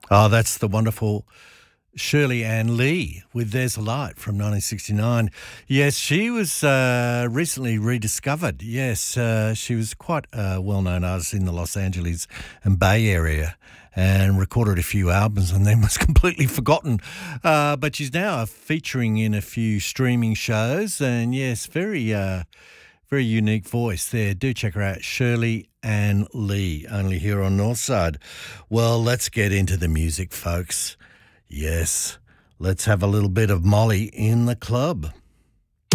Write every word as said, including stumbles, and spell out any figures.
Oh, that's the wonderful Shirley Ann Lee with There's a Light from nineteen sixty-nine. Yes, she was uh, recently rediscovered. Yes, uh, she was quite a well-known artist in the Los Angeles and Bay Area and recorded a few albums and then was completely forgotten. Uh, but she's now featuring in a few streaming shows and, yes, very... Uh, Very unique voice there. Do check her out, Shirley Ann Lee, only here on Northside. Well, let's get into the music, folks. Yes, let's have a little bit of Molly in the Club.